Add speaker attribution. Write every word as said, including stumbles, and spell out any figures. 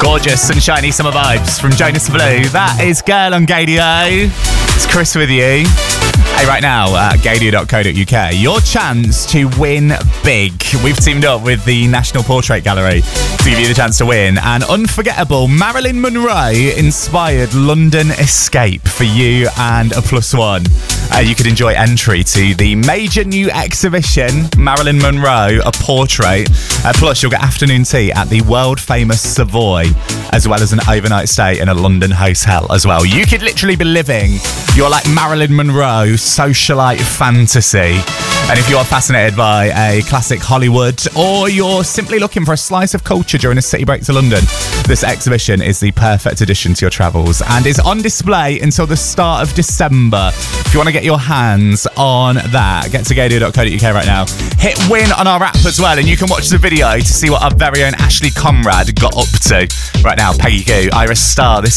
Speaker 1: Gorgeous sunshiny summer vibes from Jonas Blue. That is Girl on Gadio. It's Chris with you. Hey, right now at gadio dot co dot uk, your chance to win big. We've teamed up with the National Portrait Gallery to give you the chance to win an unforgettable Marilyn Monroe inspired London escape for you and a plus one. Uh, you could enjoy entry to the major new exhibition, Marilyn Monroe, a portrait. Uh, plus, you'll get afternoon tea at the world famous Savoy, as well as an overnight stay in a London hotel as well. You could literally be living your like Marilyn Monroe socialite fantasy. And if you're fascinated by a classic Hollywood, or you're simply looking for a slice of culture during a city break to London, this exhibition is the perfect addition to your travels and is on display until the start of December. If you want to get your hands on that, get to gadio dot co dot uk right now. Hit win on our app as well, and you can watch the video to see what our very own Ashley Conrad got up to. Right now, Peggy Goo, Iris Starr. This